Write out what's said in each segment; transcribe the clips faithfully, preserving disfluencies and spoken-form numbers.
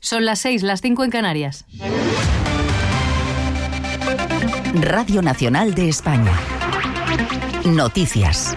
Son las seis, las cinco en Canarias. Radio Nacional de España. Noticias.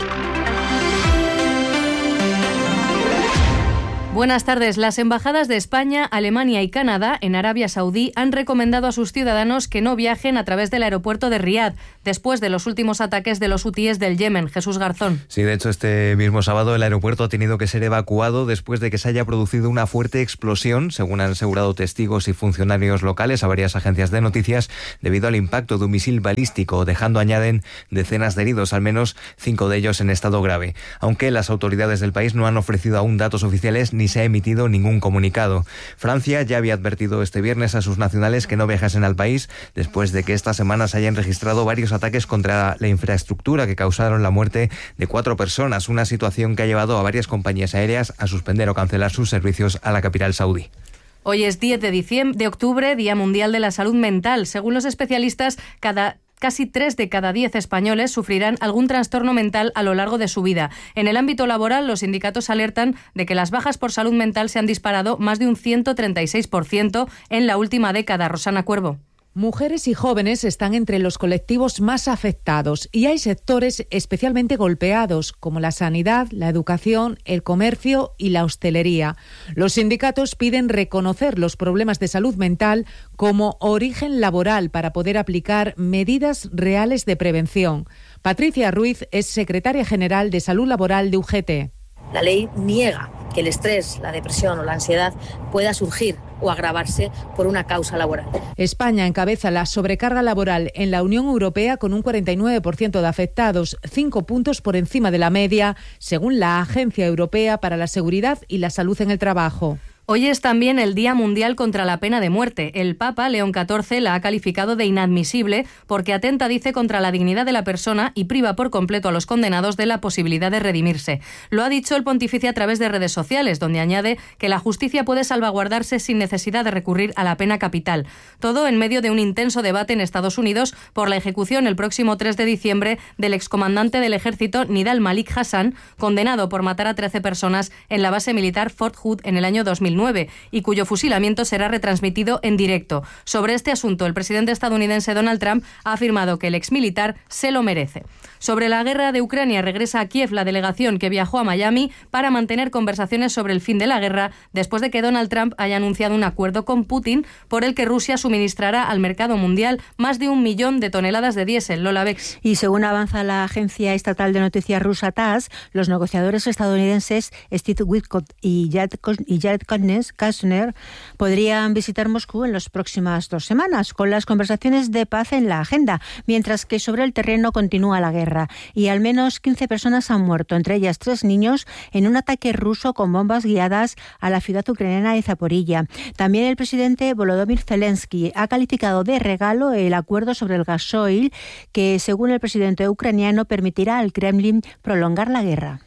Buenas tardes. Las embajadas de España, Alemania y Canadá en Arabia Saudí han recomendado a sus ciudadanos que no viajen a través del aeropuerto de Riad, después de los últimos ataques de los hutíes del Yemen. Jesús Garzón. Sí, de hecho, este mismo sábado el aeropuerto ha tenido que ser evacuado después de que se haya producido una fuerte explosión, según han asegurado testigos y funcionarios locales a varias agencias de noticias, debido al impacto de un misil balístico, dejando, añaden, decenas de heridos, al menos cinco de ellos en estado grave. Aunque las autoridades del país no han ofrecido aún datos oficiales ni se ha emitido ningún comunicado. Francia ya había advertido este viernes a sus nacionales que no viajasen al país después de que esta semana se hayan registrado varios ataques contra la infraestructura que causaron la muerte de cuatro personas, una situación que ha llevado a varias compañías aéreas a suspender o cancelar sus servicios a la capital saudí. Hoy es diez de diciembre, de octubre, Día Mundial de la Salud Mental. Según los especialistas, cada Casi tres de cada diez españoles sufrirán algún trastorno mental a lo largo de su vida. En el ámbito laboral, los sindicatos alertan de que las bajas por salud mental se han disparado más de un ciento treinta y seis por ciento en la última década. Rosana Cuervo. Mujeres y jóvenes están entre los colectivos más afectados y hay sectores especialmente golpeados, como la sanidad, la educación, el comercio y la hostelería. Los sindicatos piden reconocer los problemas de salud mental como origen laboral para poder aplicar medidas reales de prevención. Patricia Ruiz es secretaria general de Salud Laboral de U G T. La ley niega que el estrés, la depresión o la ansiedad pueda surgir o agravarse por una causa laboral. España encabeza la sobrecarga laboral en la Unión Europea con un cuarenta y nueve por ciento de afectados, cinco puntos por encima de la media, según la Agencia Europea para la Seguridad y la Salud en el Trabajo. Hoy es también el Día Mundial contra la Pena de Muerte. El Papa, León catorce, la ha calificado de inadmisible porque atenta, dice, contra la dignidad de la persona y priva por completo a los condenados de la posibilidad de redimirse. Lo ha dicho el pontífice a través de redes sociales, donde añade que la justicia puede salvaguardarse sin necesidad de recurrir a la pena capital. Todo en medio de un intenso debate en Estados Unidos por la ejecución el próximo tres de diciembre del excomandante del ejército Nidal Malik Hassan, condenado por matar a trece personas en la base militar Fort Hood en el año dos mil nueve y cuyo fusilamiento será retransmitido en directo. Sobre este asunto, el presidente estadounidense Donald Trump ha afirmado que el exmilitar se lo merece. Sobre la guerra de Ucrania, regresa a Kiev la delegación que viajó a Miami para mantener conversaciones sobre el fin de la guerra después de que Donald Trump haya anunciado un acuerdo con Putin por el que Rusia suministrará al mercado mundial más de un millón de toneladas de diésel. Lola Bex. Y según avanza la agencia estatal de noticias rusa T A S S, los negociadores estadounidenses Steve Witkoff y Jared Kushner podrían visitar Moscú en las próximas dos semanas, con las conversaciones de paz en la agenda, mientras que sobre el terreno continúa la guerra. Y al menos quince personas han muerto, entre ellas tres niños, en un ataque ruso con bombas guiadas a la ciudad ucraniana de Zaporilla. También el presidente Volodymyr Zelensky ha calificado de regalo el acuerdo sobre el gasoil, que, según el presidente ucraniano, permitirá al Kremlin prolongar la guerra.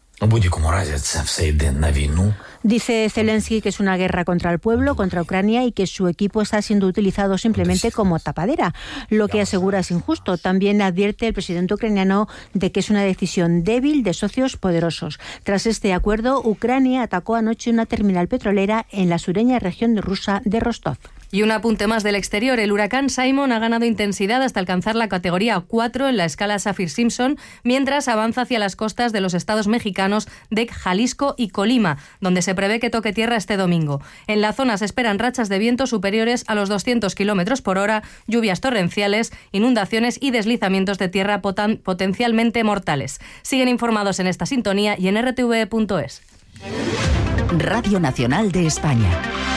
Dice Zelensky que es una guerra contra el pueblo, contra Ucrania, y que su equipo está siendo utilizado simplemente como tapadera, lo que asegura es injusto. También advierte el presidente ucraniano de que es una decisión débil de socios poderosos. Tras este acuerdo, Ucrania atacó anoche una terminal petrolera en la sureña región rusa de Rostov. Y un apunte más del exterior. El huracán Simon ha ganado intensidad hasta alcanzar la categoría cuatro en la escala Saffir-Simpson, mientras avanza hacia las costas de los estados mexicanos de Jalisco y Colima, donde se prevé que toque tierra este domingo. En la zona se esperan rachas de viento superiores a los doscientos kilómetros por hora, lluvias torrenciales, inundaciones y deslizamientos de tierra poten- potencialmente mortales. Siguen informados en esta sintonía y en r t v punto es. Radio Nacional de España.